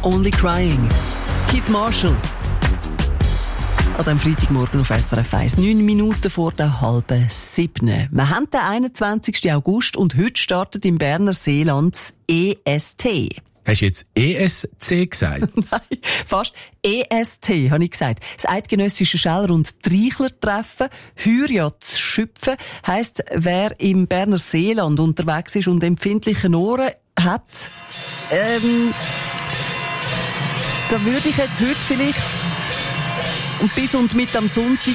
Only Crying. Keith Marshall. An diesem Freitagmorgen auf SRF 1, 9 Minuten vor der 6:30. Wir haben den 21. August und heute startet im Berner Seeland das EST. Hast du jetzt ESC gesagt? Nein, fast. EST, habe ich gesagt. Das eidgenössische Scheller- und Treichlertreffen. Heuer ja zu schöpfen. Heisst, wer im Berner Seeland unterwegs ist und empfindliche Ohren hat, da würde ich jetzt heute vielleicht und bis und mit am Sonntag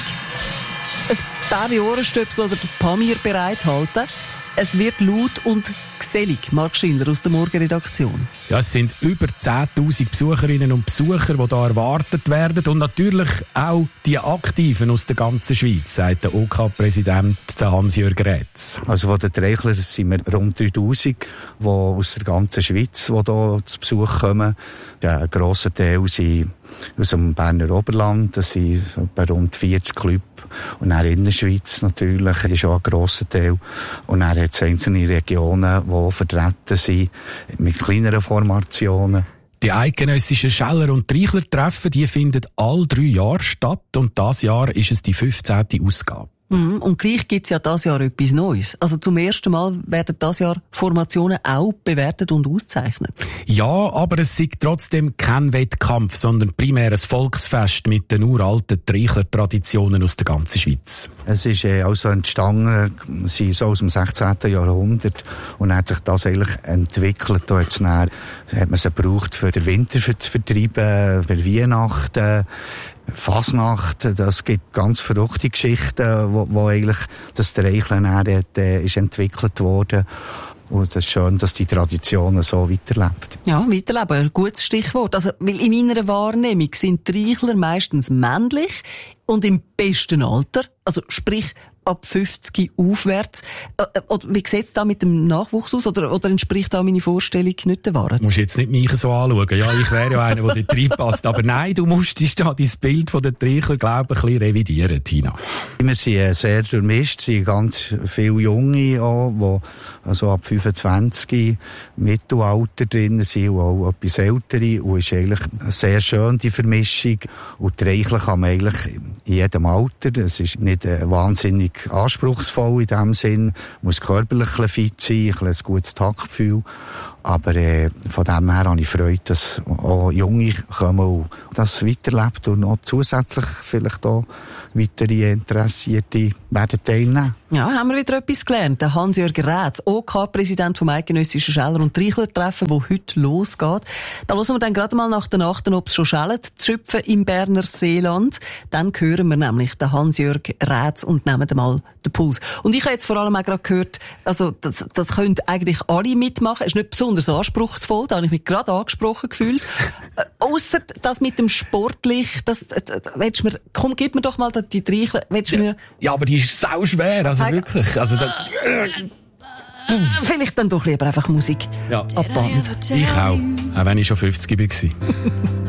ein paar Ohrenstöpsel oder Pamir bereithalten. Es wird laut und gesellig. Marc Schindler aus der Morgenredaktion. Ja, es sind über 10'000 Besucherinnen und Besucher, die hier erwartet werden. Und natürlich auch die Aktiven aus der ganzen Schweiz, sagt der OK-Präsident Hans-Jörg Rätz. Also von den Treichlern sind wir rund 3'000, die aus der ganzen Schweiz die hier zu Besuch kommen. Ein grosser Teil sind aus dem Berner Oberland, das sind etwa rund 40 Clubs. Und dann in der Schweiz natürlich ist auch ein grosser Teil. Und dann hat es einzelne Regionen, die vertreten sind, mit kleineren Formationen. Die eidgenössischen Scheller- und Treichlertreffen, die finden alle 3 Jahre statt. Und dieses Jahr ist es die 15. Ausgabe. Und gleich gibt es ja dieses Jahr etwas Neues. Also zum ersten Mal werden dieses Jahr Formationen auch bewertet und ausgezeichnet. Ja, aber es ist trotzdem kein Wettkampf, sondern primär ein Volksfest mit den uralten Treichler-Traditionen aus der ganzen Schweiz. Es ist also entstanden, sie ist so aus dem 16. Jahrhundert und hat sich das eigentlich entwickelt. Da hat man sie gebraucht, für den Winter zu vertreiben, für Weihnachten, Fasnacht. Das gibt ganz verrückte Geschichten, wo eigentlich das Treicheln ist entwickelt worden. Und es ist schön, dass die Tradition so weiterlebt. Ja, weiterleben, ein gutes Stichwort. Also, weil in meiner Wahrnehmung sind Treichler meistens männlich und im besten Alter, also sprich ab 50 aufwärts. Oder wie sieht es da mit dem Nachwuchs aus? Oder entspricht da meine Vorstellung nicht der Wahrheit? Du musst jetzt nicht mich so anschauen. Ja, ich wäre ja einer, der dort reinpasst. Aber nein, du musstest da dein Bild von den Treichler, glaube ich, ein bisschen revidieren, Tina. Wir sind sehr durchmischt, sind ganz viele Junge auch, die also ab 25 Mittelalter drin sind und auch etwas ältere. Und es ist eigentlich sehr schön, die Vermischung. Und Treichler kann man eigentlich in jedem Alter. Es ist nicht wahnsinnig anspruchsvoll in dem Sinn, muss körperlich fit sein, ein gutes Taktgefühl. Aber von dem her habe ich Freude, dass auch Junge kommen und das weiterlebt und noch zusätzlich vielleicht auch weitere Interessierte werden teilnehmen. Ja, haben wir wieder etwas gelernt. Der Hans-Jörg Rätz, OK-Präsident vom eidgenössischen Scheller- und Treichlertreffen, wo heute losgeht. Da hören wir dann gerade mal nach den Achten, ob es schon schellt, zu schöpfen im Berner Seeland. Dann hören wir nämlich den Hans-Jörg Rätz und nehmen mal den Puls. Und ich habe jetzt vor allem auch gerade gehört, also das können eigentlich alle mitmachen. Es ist nicht besonders anspruchsvoll, da habe ich mich gerade angesprochen gefühlt. Ausser das mit dem Sportlich, willst du mir, komm, gib mir doch mal die Treichler, willst du mir... Ja, aber die ist sau schwer, also wirklich. Also vielleicht dann doch lieber einfach Musik. Ja. Ab Band. Ich auch wenn ich schon 50 war.